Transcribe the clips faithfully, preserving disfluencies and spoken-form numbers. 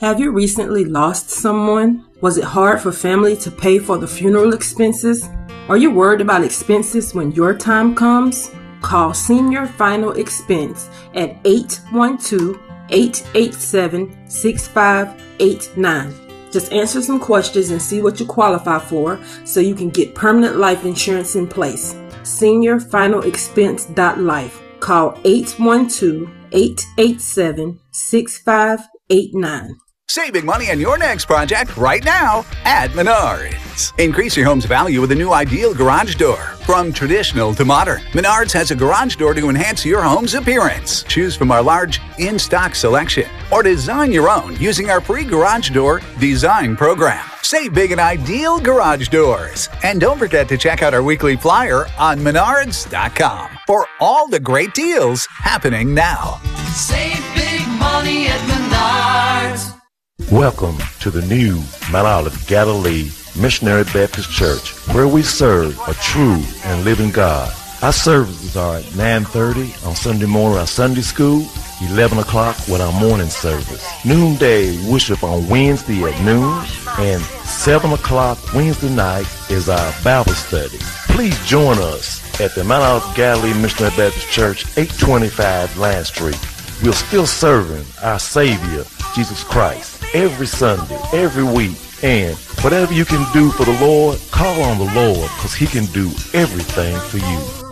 Have you recently lost someone? Was it hard for family to pay for the funeral expenses? Are you worried about expenses when your time comes? Call Senior Final Expense at eight one two, eight eight seven, six five eight nine. Just answer some questions and see what you qualify for so you can get permanent life insurance in place. Senior Final Expense dot life. Call eight one two, eight eight seven, six five eight nine. Save big money on your next project right now at Menards. Increase your home's value with a new ideal garage door. From traditional to modern, Menards has a garage door to enhance your home's appearance. Choose from our large in-stock selection or design your own using our free garage door design program. Save big on ideal garage doors. And don't forget to check out our weekly flyer on menards dot com for all the great deals happening now. Save big money at Menards. Welcome to the new Mount Olive Galilee Missionary Baptist Church, where we serve a true and living God. Our services are at nine thirty on Sunday morning, our Sunday school, eleven o'clock with our morning service, noonday worship on Wednesday at noon, and seven o'clock Wednesday night is our Bible study. Please join us at the Mount Olive Galilee Missionary Baptist Church, eight twenty-five Land Street. We're still serving our Savior, Jesus Christ, every Sunday, every week. And whatever you can do for the Lord, call on the Lord, because He can do everything for you.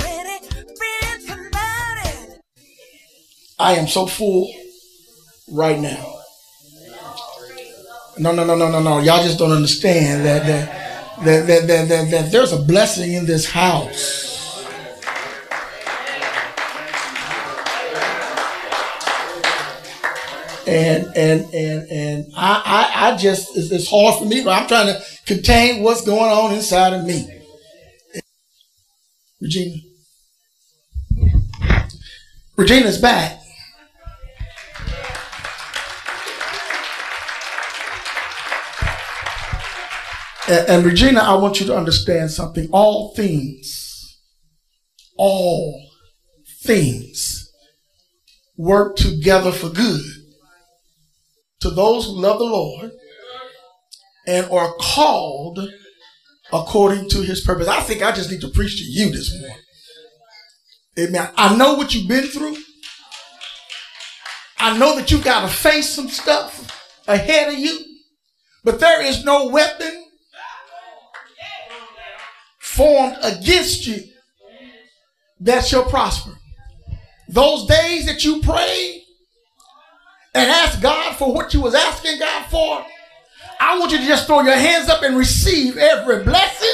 I am so full right now. No, no, no, no, no, no. Y'all just don't understand that that that that that, that, that there's a blessing in this house. And and and and I, I I just it's, it's hard for me, but I'm trying to contain what's going on inside of me. Regina, Regina's back. And, and Regina, I want you to understand something. All things, all things work together for good to those who love the Lord and are called according to His purpose. I think I just need to preach to you this morning. Amen. I know what you've been through. I know that you got to face some stuff ahead of you, but there is no weapon formed against you that shall prosper. Those days that you prayed and ask God for what you was asking God for, I want you to just throw your hands up and receive every blessing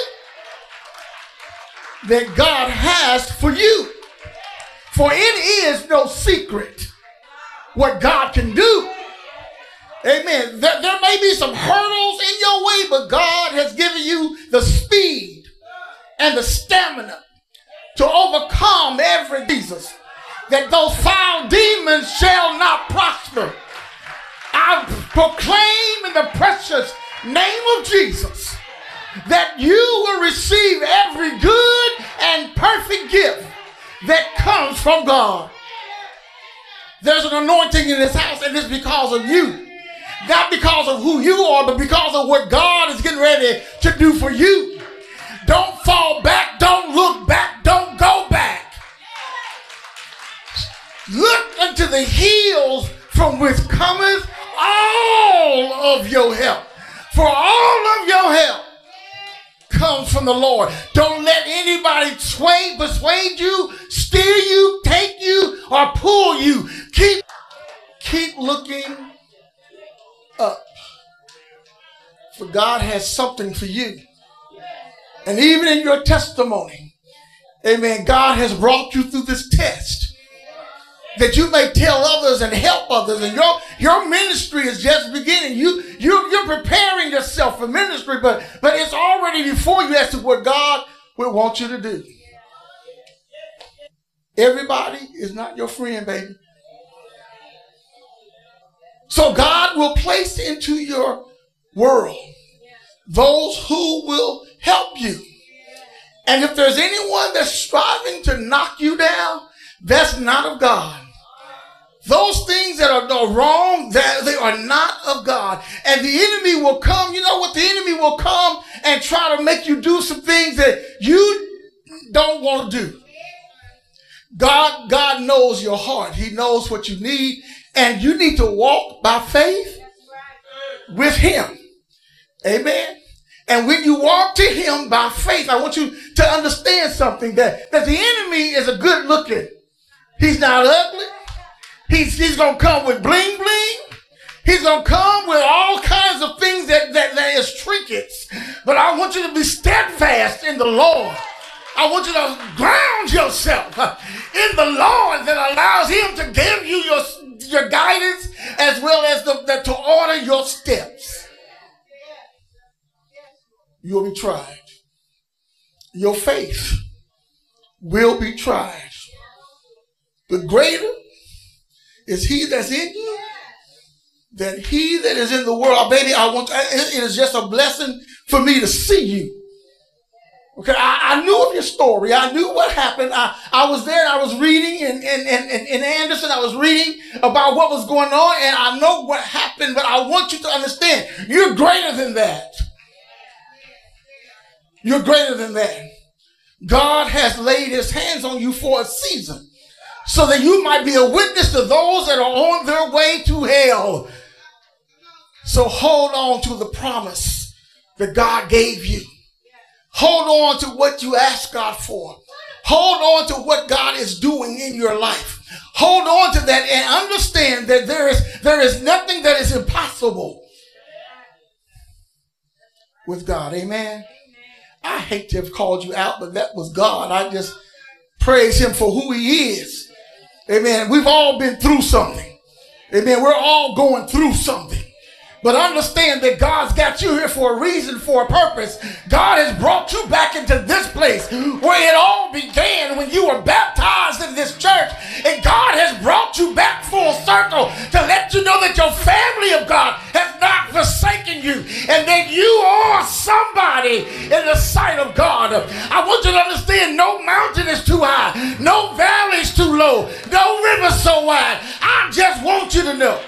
that God has for you. For it is no secret what God can do. Amen. There, there may be some hurdles in your way, but God has given you the speed and the stamina to overcome every Jesus, that those foul demons shall not prosper. I proclaim in the precious name of Jesus that you will receive every good and perfect gift that comes from God. There's an anointing in this house, and it's because of you. Not because of who you are, but because of what God is getting ready to do for you. Don't fall back. Don't look back. Don't go back. Look unto the hills from which cometh all of your help. For all of your help comes from the Lord. Don't let anybody sway, persuade you, steer you, take you, or pull you. Keep, keep looking up. For God has something for you. And even in your testimony, amen, God has brought you through this test that you may tell others and help others. And your, your ministry is just beginning. You, you, you're preparing yourself for ministry, but, but it's already before you as to what God will want you to do. Everybody is not your friend, baby. So God will place into your world those who will help you. And if there's anyone that's striving to knock you down, that's not of God. Those things that are, are wrong, that they are not of God. And the enemy will come. You know what? The enemy will come and try to make you do some things that you don't want to do. God, God knows your heart. He knows what you need. And you need to walk by faith with him. Amen. And when you walk to him by faith, I want you to understand something, that, that the enemy is a good looking. He's not ugly. He's, he's going to come with bling bling. He's going to come with all kinds of things that, that, that is trinkets. But I want you to be steadfast in the Lord. I want you to ground yourself in the Lord that allows him to give you your, your guidance as well as the, the, to order your steps. You'll be tried. Your faith will be tried. But greater is he that's in you than he that is in the world. Oh, baby, I want. It is just a blessing for me to see you. Okay, I, I knew of your story. I knew what happened. I, I was there and I was reading in, in, in, in Anderson. I was reading about what was going on, and I know what happened, but I want you to understand, you're greater than that. You're greater than that. God has laid his hands on you for a season so that you might be a witness to those that are on their way to hell. So hold on to the promise that God gave you. Hold on to what you asked God for. Hold on to what God is doing in your life. Hold on to that and understand that there is, there is nothing that is impossible with God. Amen. I hate to have called you out, but that was God. I just praise him for who he is. Amen. We've all been through something. Amen. We're all going through something. But understand that God's got you here for a reason, for a purpose. God has brought you back into this place where it all began when you were baptized in this church. And God has brought you back full circle to let you know that your family of God has not forsaken you and that you are somebody in the sight of God. I want you to understand, no mountain is too high, no valley is too low, no river so wide. I just want you to know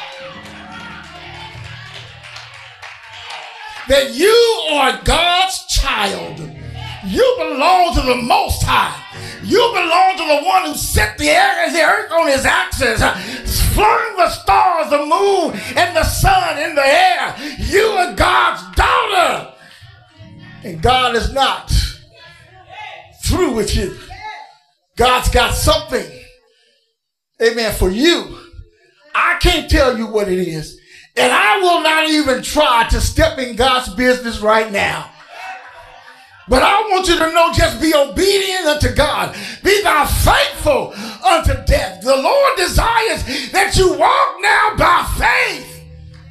that you are God's child. You belong to the Most High. You belong to the one who set the air and the earth on his axis, flung the stars, the moon, and the sun in the air. You are God's daughter. And God is not through with you. God's got something, amen, for you. I can't tell you what it is. And I will not even try to step in God's business right now. But I want you to know, just be obedient unto God. Be thou faithful unto death. The Lord desires that you walk now by faith.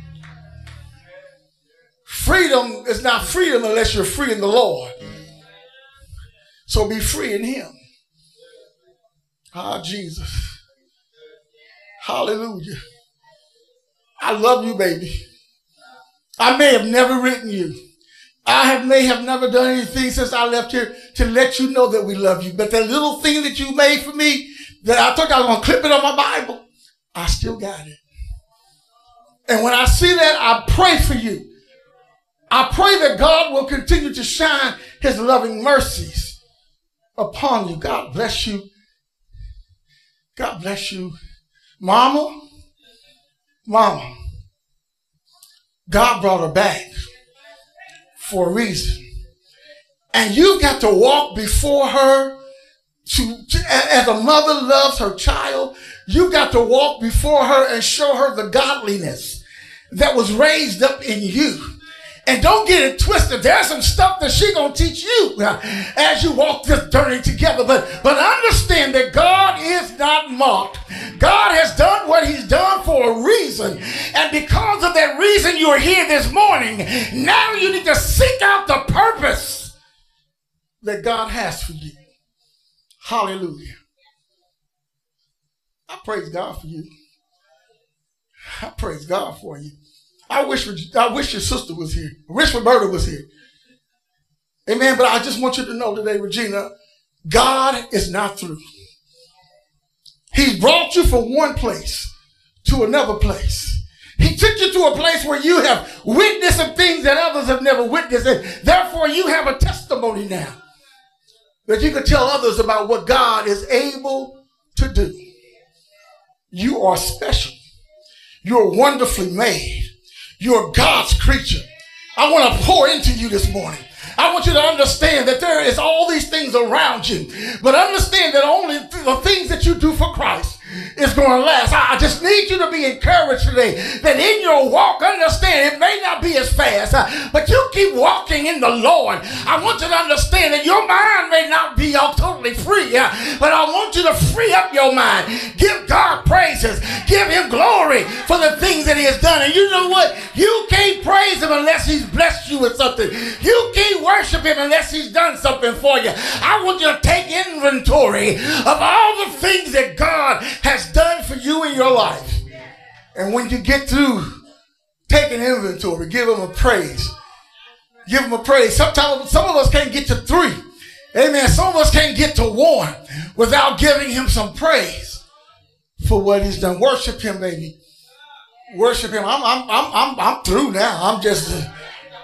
Freedom is not freedom unless you're free in the Lord. So be free in him. Ah, Jesus. Hallelujah. I love you, baby. I may have never written you. I have, may have never done anything since I left here to let you know that we love you. But that little thing that you made for me, that I thought I was going to clip it on my Bible, I still got it. And when I see that, I pray for you. I pray that God will continue to shine his loving mercies upon you. God bless you. God bless you. Mama. Mama, God brought her back for a reason. And you've got to walk before her to, to, as a mother loves her child. You've got to walk before her and show her the godliness that was raised up in you. And don't get it twisted. There's some stuff that she's going to teach you as you walk this journey together. But, but understand that God is not mocked. God has done what he's done for a reason. And because of that reason, you're here this morning. Now you need to seek out the purpose that God has for you. Hallelujah. I praise God for you. I praise God for you. I wish I wish your sister was here. I wish Roberta was here. Amen. But I just want you to know today, Regina, God is not through. He's brought you from one place to another place. He took you to a place where you have witnessed some things that others have never witnessed. And therefore, you have a testimony now that you can tell others about what God is able to do. You are special. You're wonderfully made. You're God's creature. I want to pour into you this morning. I want you to understand that there is all these things around you, but understand that only the things that you do for Christ is going to last. I just need you to be encouraged today that in your walk, understand it may not be as fast, but you keep walking in the Lord. I want you to understand that your mind may not be all totally free, but I want you to free up your mind. Give God praises. Give him glory for the things that he has done. And you know what? You can't praise him unless he's blessed you with something. You can't worship him unless he's done something for you. I want you to take inventory of all the things that God has done for you in your life. And when you get through taking inventory, give him a praise. Give him a praise. Sometimes some of us can't get to three. Amen. Some of us can't get to one without giving him some praise for what he's done. Worship him, baby. Worship him. I'm I'm I'm I'm, I'm through now. I'm just uh,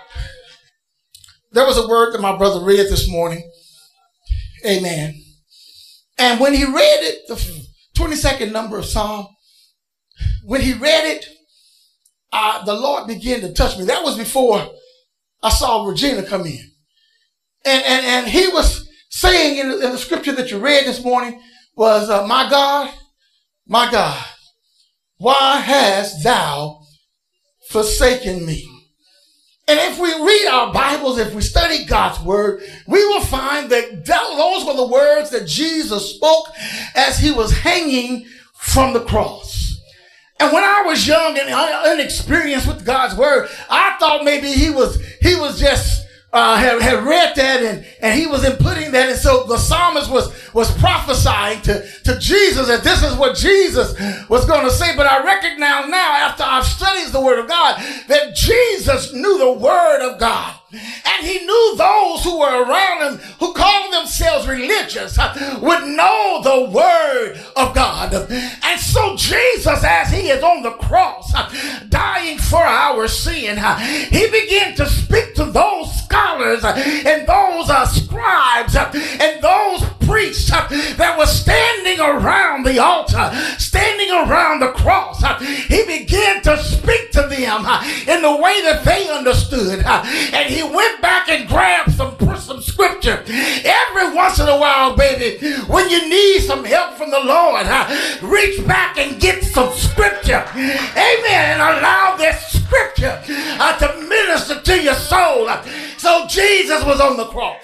there was a word that my brother read this morning. Amen. And when he read it, the twenty-second number of Psalm, when he read it, uh, the Lord began to touch me. That was before I saw Regina come in. And and, and he was saying in the, in the scripture that you read this morning was, uh, my God, my God, why hast thou forsaken me? And if we read our Bibles, if we study God's word, we will find that those were the words that Jesus spoke as he was hanging from the cross. And when I was young and inexperienced with God's word, I thought maybe he was he was just uh, had, had read that and, and he was inputting that. And so the psalmist was, was prophesying to, to Jesus that this is what Jesus was going to say. But I recognize now, after I've studied the word of God, that Jesus knew the word of God. And he knew those who were around him, who called themselves religious, would know the word of God. And so Jesus, as he is on the cross, dying for our sin, he began to speak to those scholars and those uh, scribes and those priests that were standing around the altar, standing around the cross. He began to speak to them in the way that they understood. And he went back and grabbed some, some scripture. Every once in a while, baby, when you need some help from the Lord, reach back and get some scripture. Amen. And allow this scripture uh, to minister to your soul. So Jesus was on the cross.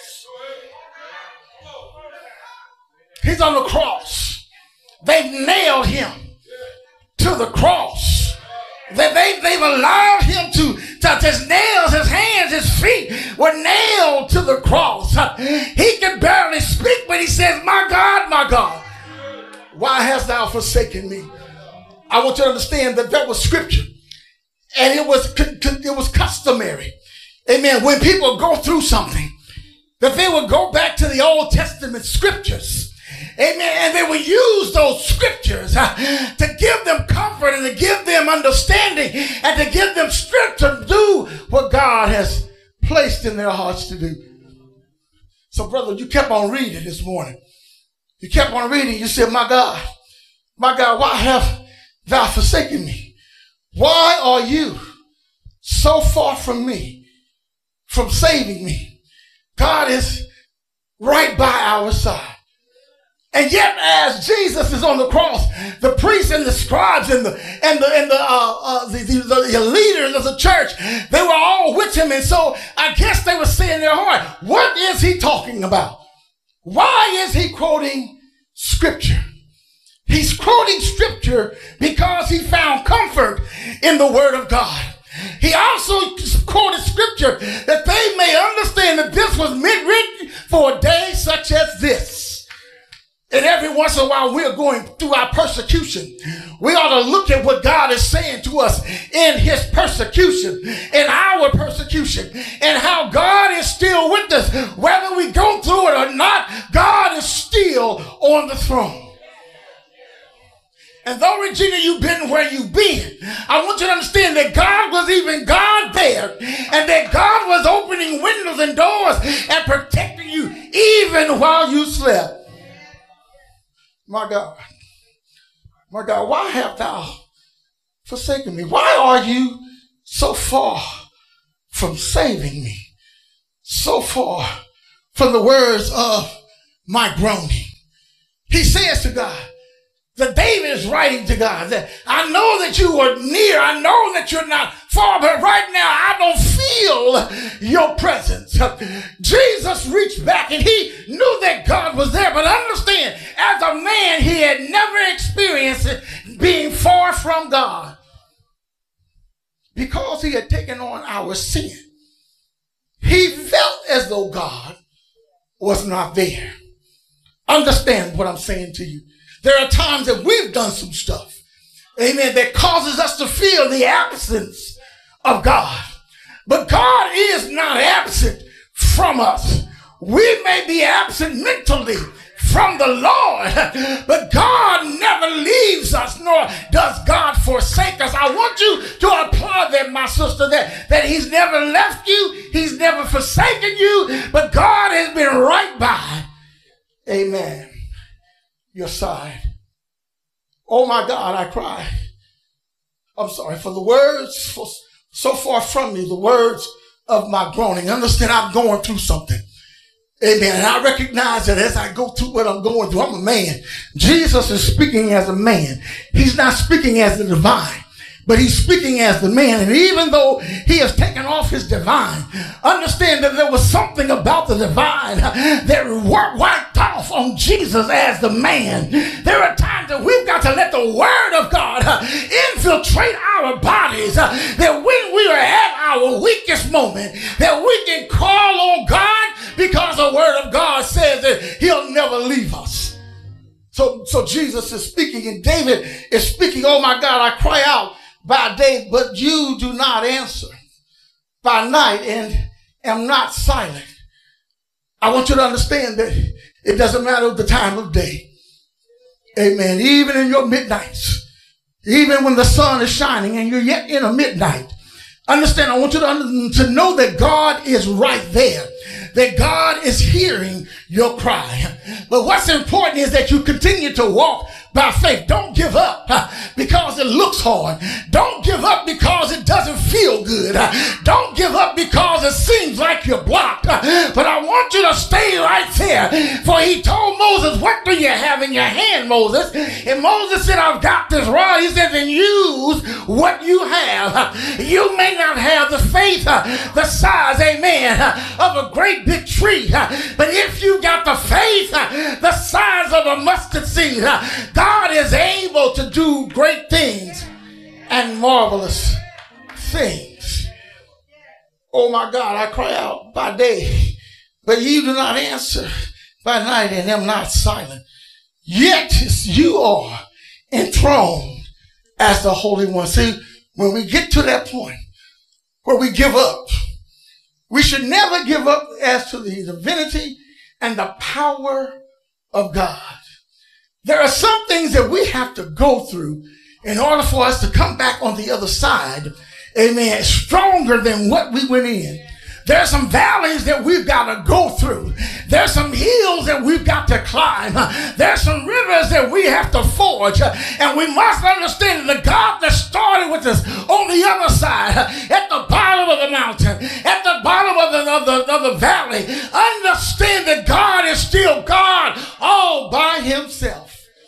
He's on the cross. They've nailed him to the cross. They, they, they've allowed him to, to his nails, his hands, his feet were nailed to the cross. He could barely speak, but he says, my God, my God, why hast thou forsaken me? I want you to understand that that was scripture. And it was, it was customary. Amen. When people go through something, that they would go back to the Old Testament scriptures. Amen. And they would use those scriptures uh, to give them comfort and to give them understanding and to give them strength to do what God has placed in their hearts to do. So, brother, you kept on reading this morning. You kept on reading. You said, my God, my God, why have thou forsaken me? Why are you so far from me, from saving me? God is right by our side. And yet, as Jesus is on the cross, the priests and the scribes and the and the and the, uh, uh, the, the, the leaders of the church, they were all with him. And so I guess they were saying in their heart, what is he talking about? Why is he quoting scripture? He's quoting scripture because he found comfort in the word of God. He also quoted scripture that they may understand that this was meant written for a day such as this. And every once in a while we're going through our persecution. We ought to look at what God is saying to us in his persecution, in our persecution, and how God is still with us. Whether we go through it or not, God is still on the throne. And though, Regina, you've been where you've been, I want you to understand that God was even God there, and that God was opening windows and doors and protecting you even while you slept. My God, my God, why hast thou forsaken me? Why are you so far from saving me? So far from the words of my groaning. He says to God, that David is writing to God, that I know that you are near. I know that you're not far, but right now I don't feel your presence. Jesus reached back and he knew that God was there, but understand, as a man, he had never experienced it being far from God because he had taken on our sin. He felt as though God was not there. Understand what I'm saying to you. There are times that we've done some stuff, amen, that causes us to feel the absence of God. But God is not absent from us. We may be absent mentally from the Lord, but God never leaves us, nor does God forsake us. I want you to applaud that, my sister, that, that he's never left you, he's never forsaken you, but God has been right by, amen, your side. Oh my God, I cry. I'm sorry for the words for, so far from me, the words of my groaning. Understand, I'm going through something. Amen. And I recognize that as I go through what I'm going through, I'm a man. Jesus is speaking as a man. He's not speaking as the divine, but he's speaking as the man. And even though he has taken off his divine, understand that there was something about the divine that wiped off on Jesus as the man. There are times that we've got to let the word of God infiltrate our bodies, that when we are at our weakest moment, that we can call on God, because the word of God says that he'll never leave us. So, so Jesus is speaking, and David is speaking. Oh my God, I cry out by day, but you do not answer. By night, and am not silent. I want you to understand that it doesn't matter the time of day. Amen. Even in your midnights, even when the sun is shining and you're yet in a midnight, understand, I want you to, to know that God is right there, that God is hearing your cry. But what's important is that you continue to walk by faith. Don't give up because it looks hard. Don't give up because it doesn't feel good. Don't give up because it seems like you're blocked. But I want you to stay right there. For he told Moses, what do you have in your hand, Moses? And Moses said, I've got this rod. He said, then use what you have. You may not have the faith, the size, amen, of a great big tree. But if you got the faith, the size of a mustard seed, God is able to do great things and marvelous things. Oh my God, I cry out by day, but you do not answer by night, and am not silent. Yet you are enthroned as the Holy One. See, when we get to that point where we give up, we should never give up as to the divinity and the power of God. There are some things that we have to go through in order for us to come back on the other side, amen, stronger than what we went in. There are some valleys that we've got to go through. There's some hills that we've got to climb. There's some rivers that we have to forge. And we must understand that the God that started with us on the other side, at the bottom of the mountain, at the bottom of the, of the, of the valley, understand that God is still God all by himself.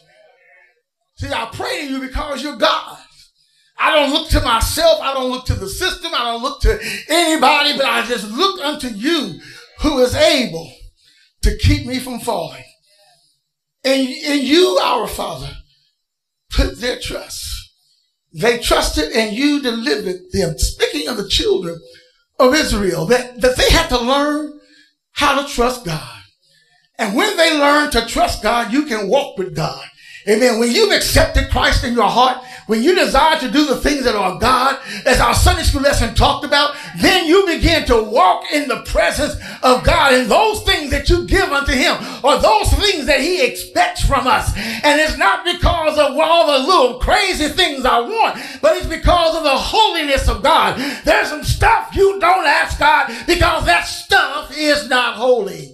See, I pray to you because you're God. I don't look to myself. I don't look to the system. I don't look to anybody, but I just look unto you who is able to keep me from falling. And in you, our Father, put their trust. They trusted and you delivered them. Speaking of the children of Israel, that, that they had to learn how to trust God. And when they learn to trust God, you can walk with God. Amen. When you've accepted Christ in your heart, when you desire to do the things that are God, as our Sunday school lesson talked about, then you begin to walk in the presence of God. And those things that you give unto him are those things that he expects from us. And it's not because of all the little crazy things I want, but it's because of the holiness of God. There's some stuff you don't ask God because that stuff is not holy.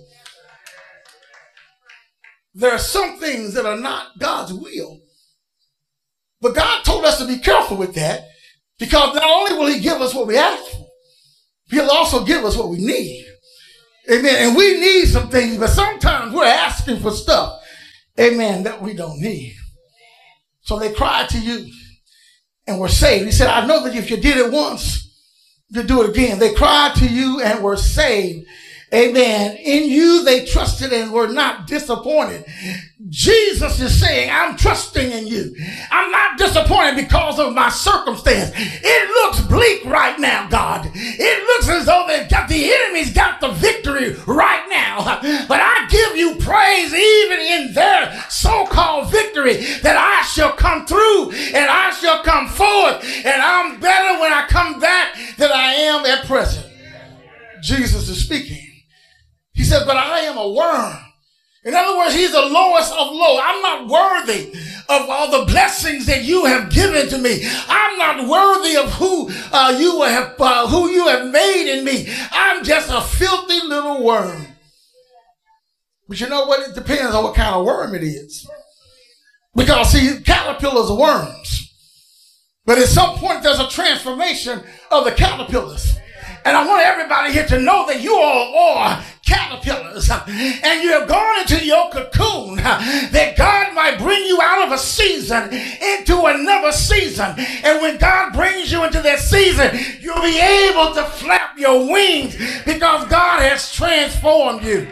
There are some things that are not God's will. But God told us to be careful with that, because not only will he give us what we ask for, he'll also give us what we need. Amen. And we need some things, but sometimes we're asking for stuff, amen, that we don't need. So they cried to you and were saved. He said, I know that if you did it once, you do it again. They cried to you and were saved. Amen. In you they trusted and were not disappointed. Jesus is saying, I'm trusting in you. I'm not disappointed because of my circumstance. It looks bleak right now, God. It looks as though they've got, the enemy's got the victory right now. But I give you praise even in their so-called victory, that I shall come through and I shall come forth, and I'm better when I come back than I am at present. Jesus is speaking. He said, but I am a worm. In other words, he's the lowest of low. I'm not worthy of all the blessings that you have given to me. I'm not worthy of who uh, you have, uh, who you have made in me. I'm just a filthy little worm. But you know what? It depends on what kind of worm it is. Because see, caterpillars are worms. But at some point, there's a transformation of the caterpillars. And I want everybody here to know that you all are caterpillars, and you have gone into your cocoon, that God might bring you out of a season into another season. And when God brings you into that season, you'll be able to flap your wings, because God has transformed you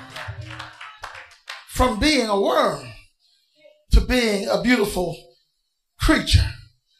from being a worm to being a beautiful creature.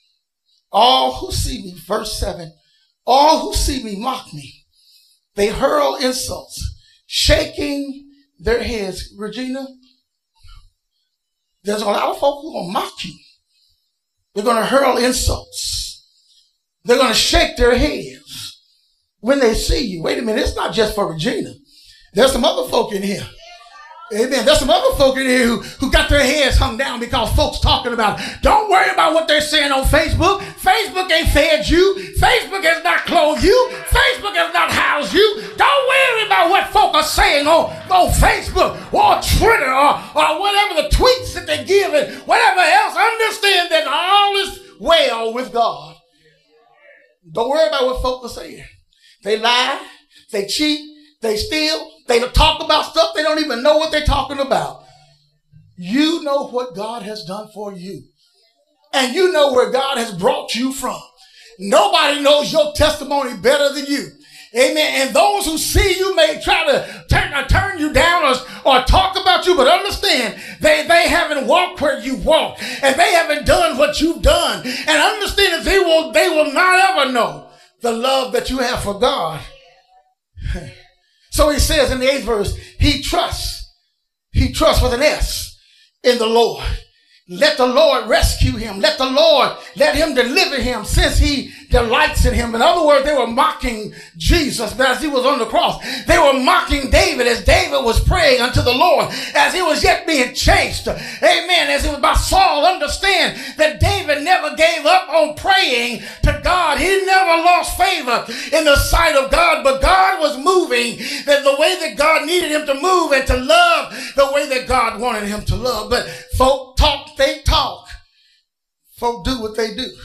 All who see me, verse seven, all who see me mock me. They hurl insults, shaking their heads. Regina, there's a lot of folk who are going to mock you. They're going to hurl insults. They're going to shake their heads when they see you. Wait a minute, it's not just for Regina. There's some other folk in here. Amen. There's some other folk in here who, who got their heads hung down because folks talking about it. Don't worry about what they're saying on Facebook. Facebook ain't fed you. Facebook has not clothed you. Facebook has not housed you. Don't worry about what folk are saying on, on Facebook or Twitter or, or whatever the tweets that they give and whatever else. Understand that all is well with God. Don't worry about what folk are saying. They lie. They cheat. They steal. They talk about stuff they don't even know what they're talking about. You know what God has done for you. And you know where God has brought you from. Nobody knows your testimony better than you. Amen. And those who see you may try to turn, uh, turn you down or, or talk about you, but understand they, they haven't walked where you walked, and they haven't done what you've done. And understand that they will, they will not ever know the love that you have for God. So he says in the eighth verse, he trusts, he trusts with an S in the Lord. Let the Lord rescue him. Let the Lord, let him deliver him, since he delights in him. In other words, they were mocking Jesus as he was on the cross. They were mocking David as David was praying unto the Lord as he was yet being chased. Amen. As it was by Saul. Understand that David never gave up on praying to God. He never lost favor in the sight of God, but God was moving that the way that God needed him to move and to love the way that God wanted him to love. But folk talk, they talk. Folk do what they do.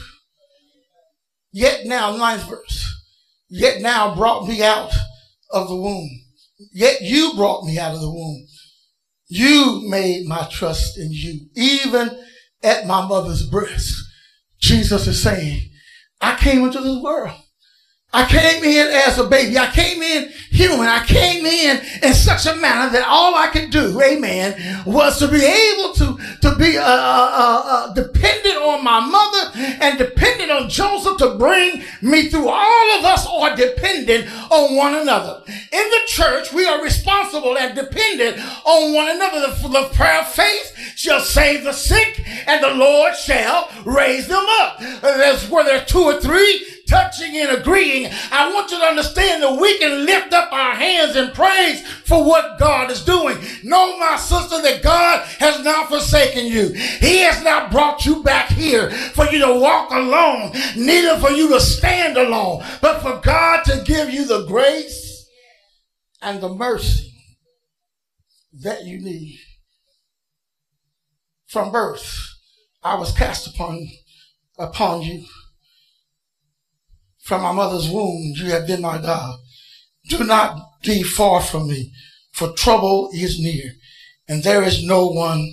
Yet now, ninth verse, yet now brought me out of the womb. Yet you brought me out of the womb. You made my trust in you, even at my mother's breast. Jesus is saying, I came into this world. I came in as a baby. I came in human. I came in in such a manner that all I could do, amen, was to be able to, to be uh, uh, uh, dependent on my mother and dependent on Joseph to bring me through. All of us are dependent on one another. In the church, we are responsible and dependent on one another. The, the prayer of faith shall save the sick, and the Lord shall raise them up. That's where there are two or three touching and agreeing. I want you to understand that we can lift up our hands in praise for what God is doing. Know, my sister, that God has not forsaken you. He has not brought you back here for you to walk alone, neither for you to stand alone, but for God to give you the grace and the mercy that you need. From birth, I was cast upon, upon you. From my mother's womb, you have been my God. Do not be far from me, for trouble is near, and there is no one